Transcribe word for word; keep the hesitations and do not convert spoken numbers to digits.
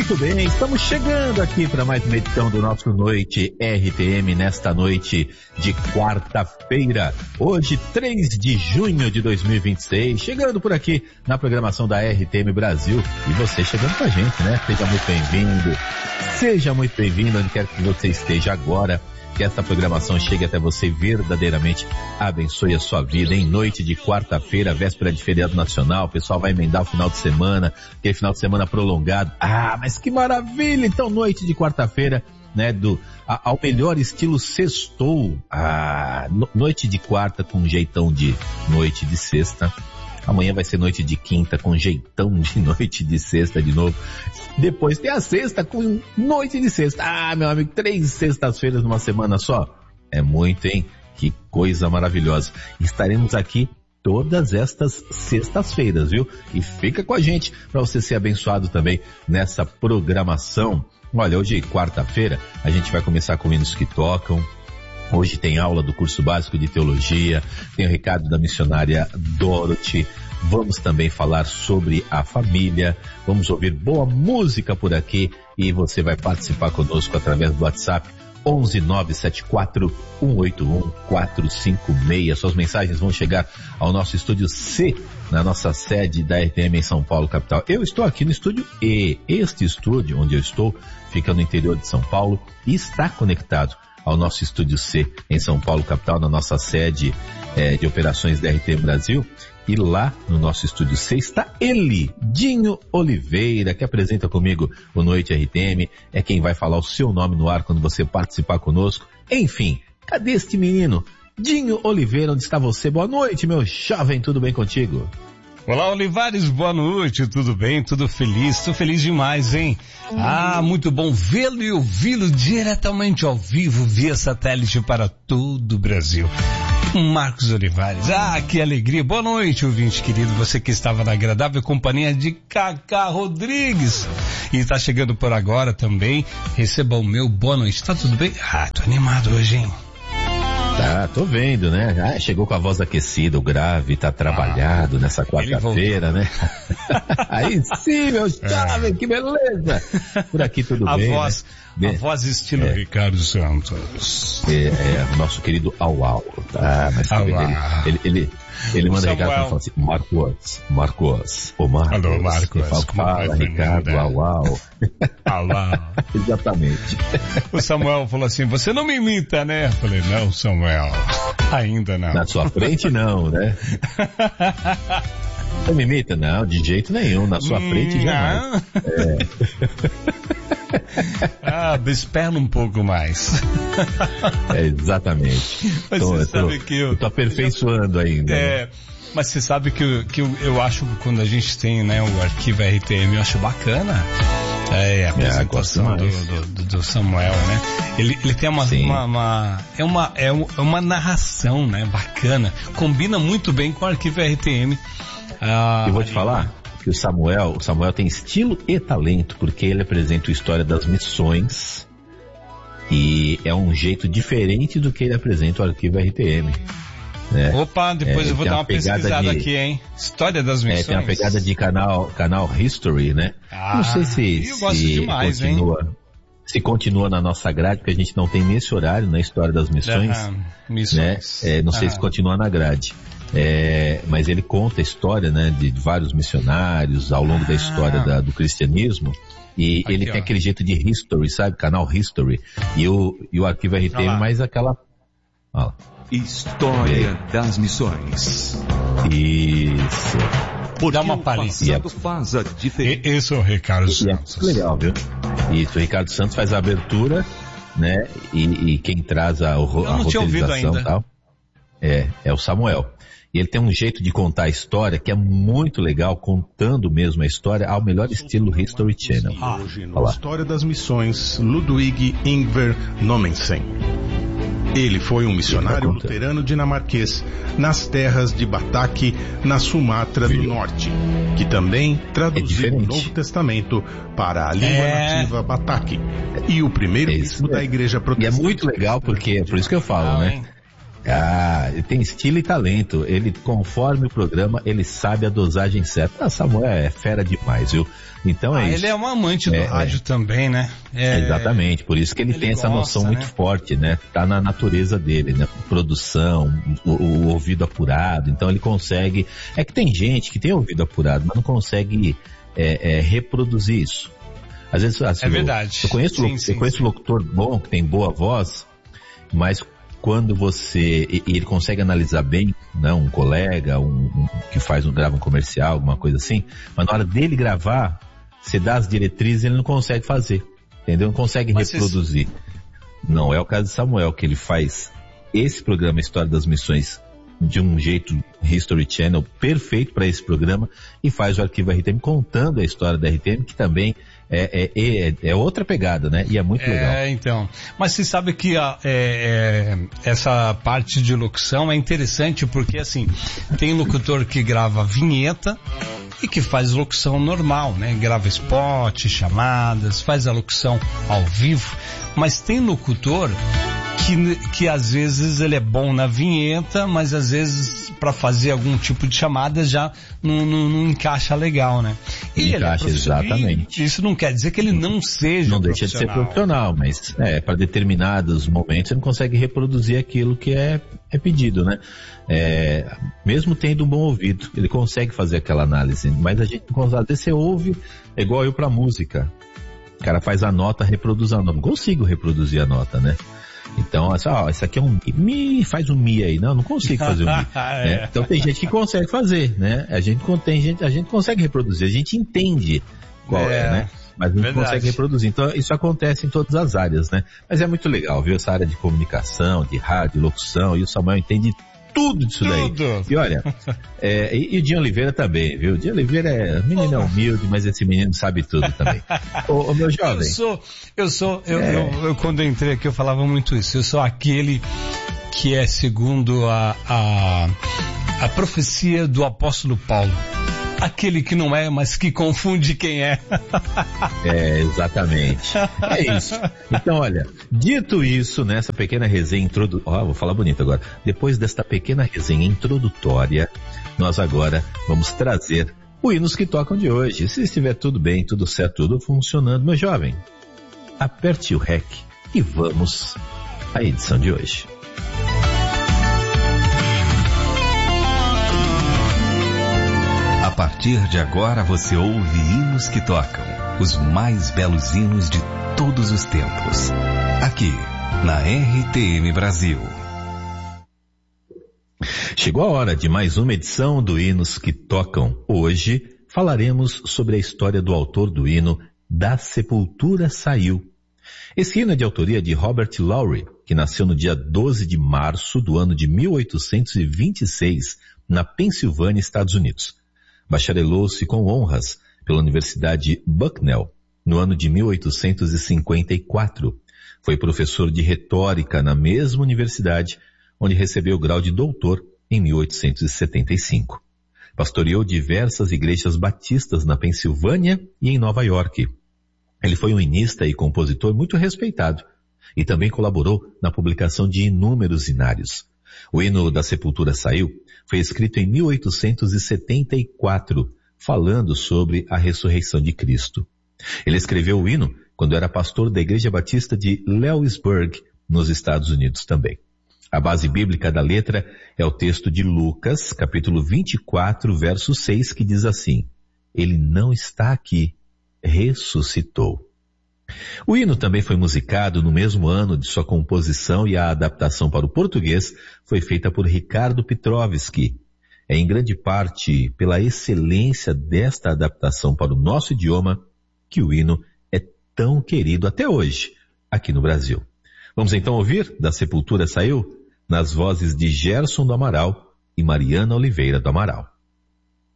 Muito bem, estamos chegando aqui para mais uma edição do nosso Noite R T M nesta noite de quarta-feira, hoje três de junho de dois mil e vinte e seis, chegando por aqui na programação da R T M Brasil e você chegando com a gente, né? Seja muito bem-vindo, seja muito bem-vindo onde quer que você esteja agora. Que essa programação chegue até você verdadeiramente abençoe a sua vida em noite de quarta-feira, véspera de feriado nacional. O pessoal vai emendar o final de semana, aquele final de semana prolongado. Ah, mas que maravilha! Então, noite de quarta-feira, né, do, a, ao melhor estilo sextou. Ah, no, noite de quarta com jeitão de noite de sexta. Amanhã vai ser noite de quinta com jeitão de noite de sexta de novo. Depois tem a sexta com noite de sexta. Ah, meu amigo, três sextas-feiras numa semana só. É muito, hein? Que coisa maravilhosa. Estaremos aqui todas estas sextas-feiras, viu? E fica com a gente para você ser abençoado também nessa programação. Olha, hoje é quarta-feira, a gente vai começar com hinos que tocam. Hoje tem aula do curso básico de teologia, tem o recado da missionária Dorothy, vamos também falar sobre a família, vamos ouvir boa música por aqui e você vai participar conosco através do WhatsApp onze nove sete quatro um oito um quatro cinco seis. Suas mensagens vão chegar ao nosso estúdio C, na nossa sede da R T M em São Paulo, capital. Eu estou aqui no estúdio E. Este estúdio onde eu estou fica no interior de São Paulo e está conectado ao nosso estúdio C em São Paulo, capital, na nossa sede é, de operações da R T M Brasil. E lá no nosso estúdio C está ele, Dinho Oliveira, que apresenta comigo o Noite R T M, é quem vai falar o seu nome no ar quando você participar conosco. Enfim, cadê este menino? Dinho Oliveira, onde está você? Boa noite, meu jovem, tudo bem contigo? Olá, Olivares, boa noite, tudo bem, tudo feliz, tô feliz demais, hein? Ah, muito bom vê-lo e ouvi-lo diretamente ao vivo via satélite para todo o Brasil. Marcos Olivares, ah, que alegria, boa noite, ouvinte querido, você que estava na agradável companhia de Cacá Rodrigues e está chegando por agora também, receba o meu boa noite, tá tudo bem? Ah, tô animado hoje, hein? Tá, tô vendo, né? Ah, chegou com a voz aquecida, o grave, tá trabalhado ah, nessa quarta-feira, né? Aí sim, meu jovem, é. Que beleza! Por aqui tudo a bem, voz, né? A voz estilo é. Ricardo Santos. É, é, o nosso querido Au-Au. Ah, mas tá vendo, ele, ele, ele, ele manda Samuel. Ricardo e fala assim, Marcos, Marcos, ô Marcos. Alô, Marcos. Fala, fala Ricardo, Au-Au. Au-Au. Exatamente. O Samuel falou assim, você não me imita, né? Eu falei, não, Samuel, ainda não. Na sua frente não, né? Você me imita? Não, de jeito nenhum, na sua frente jamais. É. Ah, desperna um pouco mais. É, exatamente. Mas tô, você eu sabe tô, que eu... eu tô aperfeiçoando ainda. É, né? Mas você sabe que, eu, que eu, eu acho que quando a gente tem, né, o arquivo R T M, eu acho bacana. É, a apresentação é, do, do, do Samuel, né? Ele, ele tem uma, uma, uma, é uma, é uma narração, né, bacana. Combina muito bem com o arquivo R T M. Ah, eu vou te falar que o Samuel, o Samuel tem estilo e talento, porque ele apresenta a história das missões e é um jeito diferente do que ele apresenta o arquivo R T M. Né? Opa, depois é, eu vou dar uma, uma pesquisada de, aqui, hein? História das missões. É, tem uma pegada de canal, canal History, né? Ah, não sei se, eu gosto se demais, continua, hein? Se continua na nossa grade, porque a gente não tem nesse horário, na História das Missões. Ah, missões. Né? É, não ah. sei se continua na grade. É, mas ele conta a história, né, de, de vários missionários ao longo ah. da história da, do cristianismo. E aqui, ele ó. tem aquele jeito de History, sabe? Canal History. E o, e o arquivo R T M mais aquela... Olha lá. História das Missões. Isso. Por Dá uma palhinha. Faz a diferença. Esse é o Ricardo Santos. É legal, viu? Isso, o Ricardo Santos faz a abertura, né? E, e quem traz a, a roteirização e tal é, é o Samuel. E ele tem um jeito de contar a história que é muito legal, contando mesmo a história ao melhor estilo History Channel. Ah, hoje na História das Missões, Ludwig Ingvar Nommensen. Ele foi um missionário luterano dinamarquês nas terras de Batak, na Sumatra do Norte, que também traduziu é o Novo Testamento para a língua é... nativa Batak e o primeiro bispo é. da Igreja Protestante. E é muito legal porque, por isso que eu falo, né? Ah, ele tem estilo e talento. Ele, conforme o programa, ele sabe a dosagem certa. Ah, Samuel é fera demais, viu? Então é ah, isso. Ele é um amante do é, rádio é. também, né? É... Exatamente, por isso que ele, ele tem essa gosta, noção né? muito forte, né? Tá na natureza dele, né? Produção, o, o ouvido apurado, então ele consegue... É que tem gente que tem ouvido apurado, mas não consegue é, é, reproduzir isso. Às vezes, assim, é verdade. Eu, eu conheço, sim, sim, eu conheço sim. locutor bom, que tem boa voz, mas... Quando você, e ele consegue analisar bem, né, um colega, um, um que faz um, grava um comercial, alguma coisa assim, mas na hora dele gravar, você dá as diretrizes, ele não consegue fazer, entendeu? Não consegue mas reproduzir. Isso... Não é o caso de Samuel, que ele faz esse programa História das Missões de um jeito History Channel perfeito para esse programa e faz o Arquivo R T M contando a história da R T M, que também é, é, é, é outra pegada, né? E é muito é, legal. É, então. Mas você sabe que a, é, é, essa parte de locução é interessante porque, assim, tem locutor que grava vinheta e que faz locução normal, né? Grava spot, chamadas, faz a locução ao vivo, mas tem locutor que, que às vezes ele é bom na vinheta, mas às vezes para fazer algum tipo de chamada já não, não, não encaixa legal, né? E encaixa, ele é exatamente. Isso não quer dizer que ele não seja Não deixa de ser profissional, mas é, para determinados momentos você não consegue reproduzir aquilo que é, é pedido, né? É, mesmo tendo um bom ouvido, ele consegue fazer aquela análise, mas a gente não consegue. Às vezes você ouve, é igual eu pra música. O cara faz a nota, reproduz a nota. Não consigo reproduzir a nota, né? Então, assim, ó, isso aqui é um mi, faz um mi aí. Não, não consigo fazer um mi. é. né? Então tem gente que consegue fazer, né? A gente, tem gente, a gente consegue reproduzir, a gente entende qual é, é né? Mas não Verdade. consegue reproduzir. Então isso acontece em todas as áreas, né? Mas é muito legal, viu? Essa área de comunicação, de rádio, locução, e o Samuel entende tudo disso daí. Tudo. E olha, é, e, e o Dinho Oliveira também, viu? O Dinho Oliveira é, menino é humilde, mas esse menino sabe tudo também. Ô, ô meu jovem. Eu sou, eu sou, eu, é... eu, eu quando eu entrei aqui eu falava muito isso, eu sou aquele que é segundo a, a, a profecia do apóstolo Paulo. Aquele que não é, mas que confunde quem é. É, exatamente. É isso. Então, olha, dito isso, nessa pequena resenha introdutória, ó, vou falar bonito agora. Depois desta pequena resenha introdutória, nós agora vamos trazer o Hinos que Tocam de hoje. Se estiver tudo bem, tudo certo, tudo funcionando, meu jovem, aperte o rec e vamos à edição de hoje. A partir de agora você ouve hinos que tocam, os mais belos hinos de todos os tempos. Aqui, na R T M Brasil. Chegou a hora de mais uma edição do Hinos que Tocam. Hoje falaremos sobre a história do autor do hino Da Sepultura Saiu. Esse hino é de autoria de Robert Lowry, que nasceu no dia doze de março do ano de mil oitocentos e vinte e seis, na Pensilvânia, Estados Unidos. Bacharelou-se com honras pela Universidade Bucknell no ano de mil oitocentos e cinquenta e quatro. Foi professor de retórica na mesma universidade, onde recebeu o grau de doutor em mil oitocentos e setenta e cinco. Pastoreou diversas igrejas batistas na Pensilvânia e em Nova York. Ele foi um hinista e compositor muito respeitado e também colaborou na publicação de inúmeros hinários. O hino Da Sepultura Saiu foi escrito em mil oitocentos e setenta e quatro, falando sobre a ressurreição de Cristo. Ele escreveu o hino quando era pastor da Igreja Batista de Lewisburg, nos Estados Unidos também. A base bíblica da letra é o texto de Lucas, capítulo vinte e quatro, verso seis, que diz assim: Ele não está aqui, ressuscitou. O hino também foi musicado no mesmo ano de sua composição e a adaptação para o português foi feita por Ricardo Petrovski. É em grande parte pela excelência desta adaptação para o nosso idioma que o hino é tão querido até hoje aqui no Brasil. Vamos então ouvir Da Sepultura Saiu, nas vozes de Gerson do Amaral e Mariana Oliveira do Amaral.